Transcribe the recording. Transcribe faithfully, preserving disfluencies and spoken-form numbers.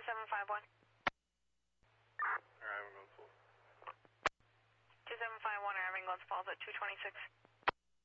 seven five one. Alright, we're going full. two seven five one, Irving Glens Falls at two twenty-six.